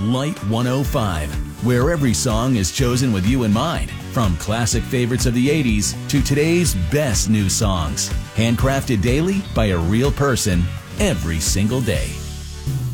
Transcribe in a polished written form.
Light 105, where every song is chosen with you in mind, from classic favorites of the 80s to today's best new songs. Handcrafted daily by a real person every single day.